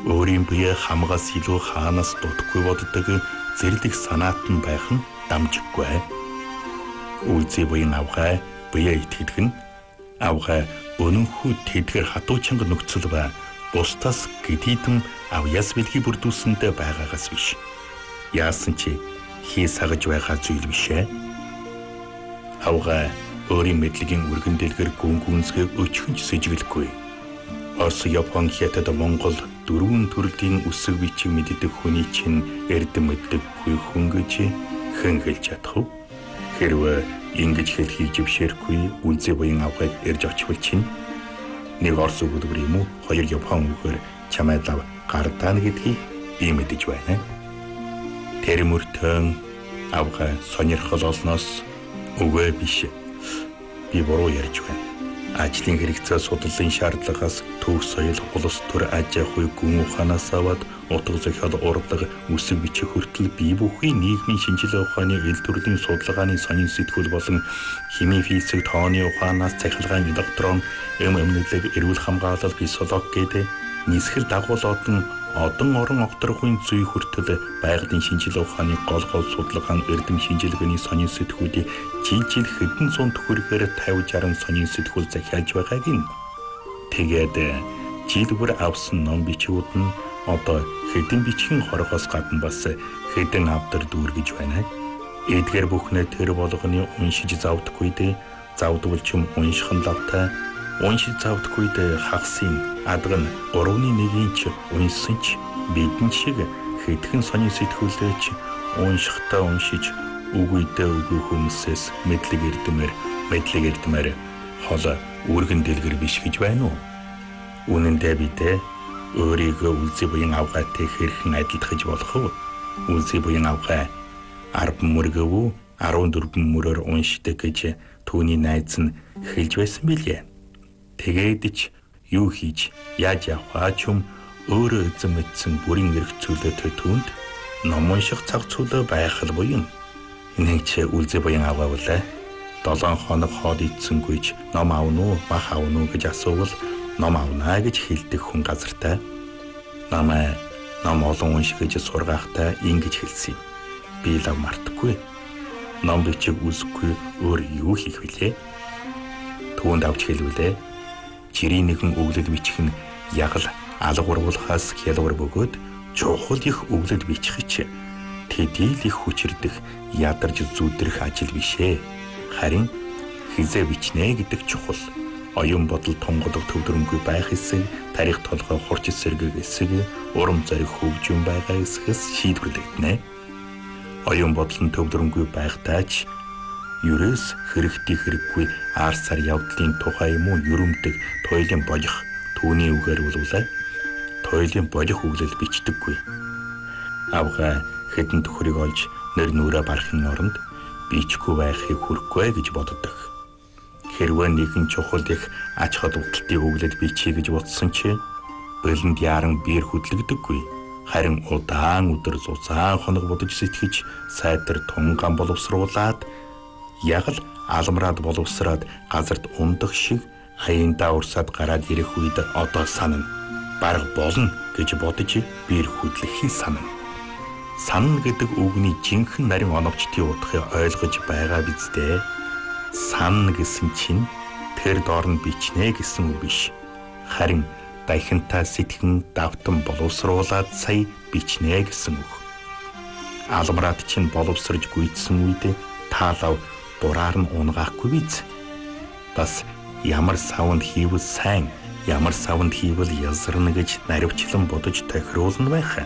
өөрийн бие хамгаас илүү хаанаас дутхгүй боддог зэрлэг санаатан байх нь дамжиггүй. Үлзий буян авгай бие итгэдэг нь авгай өнөнхөө тэдгэр хатуу чанга нөхцөл ба бусдаас гэдийдэн авьяас бэлгийг бүрдүүлсэндээ байгаагаас биш. Яасан чи хий сагаж байгаа зүйл бишээ. Авгай өөрийн мэдлэгийн үргэн дэлгэр гүнгүнсгийг өчхөнч сэжиглэхгүй. Орос, Япон, Хятад, Монгол дөрвөн төрлийн үсэг бичиг мэддэг хүний чинь эрдэм мэддэггүй хүн гэж хэн хэлж чадах вэ? Хэрвээ ингэж хэлхийг жившээргүй үлзий буян авгайг ирж очвол чинь нэг Орос өгүүлбэр юм уу? Хоёр Япон үгээр чамайг гардаа гэдгийг би мэдэж байна. Тэр мөртөн авгай сонирхол олноос үгүй биш. Би буруу ярьж байна. Ажлын хэрэгцээ судлалын шаардлагаас төв соёл улс төр аж ахуй гүн ухаанаас аваад утга зохиол урлаг үсэг бичих хүртэл бие бүхий нийгмийн шинжилгээ ухааны эл төрлийн судалгааны сонин сэтгүүл болон химийн физик тооны ухаанаас цахилгаан электрон эмнэлэг эрүүл хамгаалал физиолог гэдэг нисгэл дагуулууд нь одон орон огторхын зүй хүртэл байгалийн шинжилгээ ухааны гол судалгааны эрдэм шинжилгээний сонин сэтгүүлийг жил хэдэн зуун төгрөгөөр 50-60 сонин сэтгүүл захиалж байгааг нь. Тэгээд жил бүр авсан ном бичгүүд нь одоо хэдэн бичгийн хорхоос гадна бас хэдэн авдар дүүргэж байна. Эдгээр бүхнээ тэр болгоны уншиж завдаггүй дээ. Завдвал ч юм унших нь лавтай. Уншиж завдаггүй дээ хагасын адга нь 3-1 ч уншсан ч бидэн шиг хэдхэн сонин сэтгүүлээч уншихтаа уншиж үгүйдээ үгүй хүмүүсээс мэдлэг эрдэмээр хол үргэн дэлгэр биш гэж байна уу? Үнэн дээр бидээ өөрийгөө үлзий буян авгайтай хэрхэн адилтгаж болох вэ? Үлзий буян авгай 10 мөргөв 14 мөрөөр уншдаг гэж түүний найз нь хэлж байсан билээ. Тэгээд ч юу хийж яаж явхаа ч юм өөрөө эзэн мэдсэн бүрийн эрх зүйлтэй түүнд ном унших цаг цөлөө байх л буюу нэг ч үлзий буян аваавлаа 7 хоног хоол идсэнгүйч ном аавн уу мах аавн уу гэж асуувал ном аавнаа гэж хэлдэг хүн газартай ном олон унших гэж сургаахтаа ингэж хэлсэн. Би лав мартахгүй. Ном бичиг үзэхгүй өөр юу хийх вүлээ? Түүнд авч хэлвүлээ. Жирийн нэгэн өглөд бичих нь яг л алга ургуулахаас хялбар бөгөөд чухал их өглөд бичих ч тэдийл их хүчирдэх ядарч зүудрэх ажил бишээ. Харин хизээ бичнэ гэдэг чухал. Оюун бодол тунгадаг төвдрөнгүй байх эсэг, тарих толгой хурц эсэрэг эсэг, урам зориг хөгжим байгаа эсэхээс шийдвэрлэгдэнэ. Оюун бодол нь төвдрөнгүй байхтайч ерөөс хэрэггүй арсаар явдлын тухай юм уу юрэмдэг туйлын болох түүний үгээр болвол туйлын болох үглэл бичдэггүй. Авгай хэдэн төхрийг олж нэр нүрэ барахын оронд бичгүй байхыг хүрхгүй гэж боддог. Хэрвээ нэгэн чухал их ач холбогдолтын үглэл бичиж гэж бодсон чи бэлэнд яран биер хөдлөгдөггүй. Харин удаан өдөр зузаан хоног бодож сэтгэж сайтар тунган боловсруулад яг л алмраад боловсраад газарт ундах шиг хаяндаа урсаад гараад ирэх үед одоо санана. Бараг болно гэж бодож биер хөдлөхийн санана. Санана гэдэг үгний жинхэнэ нарийн оновчтын утгыг ойлгож байгаа биз дээ. Санана гэсэн чинь тэр доор нь бичнэ гэсэн үг биш. Харин дахинтаа сэтгэн давтан боловсруулад сая бичнэ гэсэн үг. Алмраад чинь боловсрож гүйдсэн үед таалав бураар нь унгаахгүй биз. Бас ямар савнд хийвэл сайн, ямар савнд хийвэл язрна гэж наривчлан бодож тохируулна байх.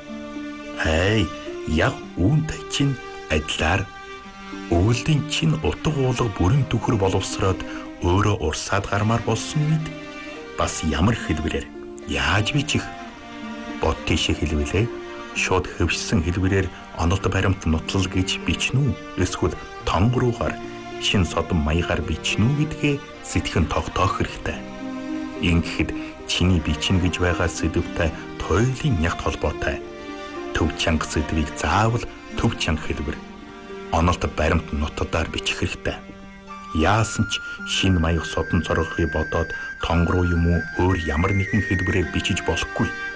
Яг үүнтэй чинь адилаар өвөлдийн чинь утга уулга бүрэн төхөр боловсроод өөрөө урсаад гармаар болсон үед бас ямар хэлбэрээр яаж бичих бод тийшээ хэлвэлээ шууд хөвсөн хэлбэрээр онолт баримт нутлал гэж бичнэ үү эсвэл тонгоруугаар шин содон маягаар бичнэ үү гэдгээ сэтгэн тогтоох хэрэгтэй. Ингэхэд чиний бичнэ гэж байгаа сэдвтэй туйлын нягт холбоотой төв чанга сэдвийг заавал төв чанга хэлбэр онолт баримт нутадаар бичих хэрэгтэй. Яасан ч шин маяг содон цоргохыг бодоод тонгоруу юм уу өөр ямар нэгэн хэлбэрээр бичиж болохгүй.